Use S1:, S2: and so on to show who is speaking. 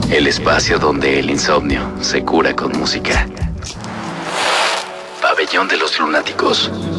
S1: El espacio donde el insomnio se cura con música. Pabellón de los Lunáticos.